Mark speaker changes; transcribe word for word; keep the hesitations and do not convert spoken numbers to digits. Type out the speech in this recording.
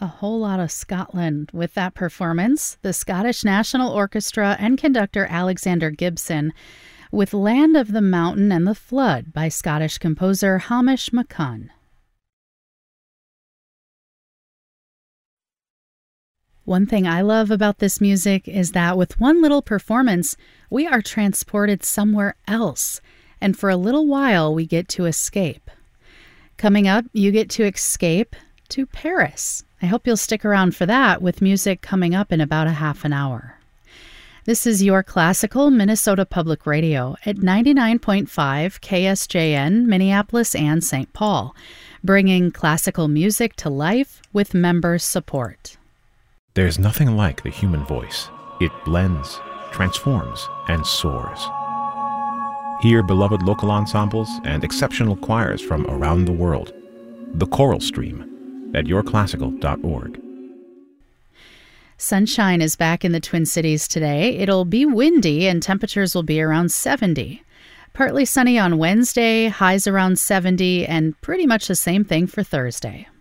Speaker 1: a whole lot of Scotland with that performance. The Scottish National Orchestra and conductor Alexander Gibson with Land of the Mountain and the Flood by Scottish composer Hamish McCunn. One thing I love about this music is that with one little performance, we are transported somewhere else, and for a little while we get to escape. Coming up, you get to escape to Paris. I hope you'll stick around for that with music coming up in about a half an hour. This is your classical Minnesota Public Radio at ninety-nine point five K S J N, Minneapolis and Saint Paul, bringing classical music to life with member support.
Speaker 2: There's nothing like the human voice. It blends, transforms, and soars. Hear beloved local ensembles and exceptional choirs from around the world. The Choral Stream at your classical dot org.
Speaker 1: Sunshine is back in the Twin Cities today. It'll be windy and temperatures will be around seventy. Partly sunny on Wednesday, highs around seventy, and pretty much the same thing for Thursday.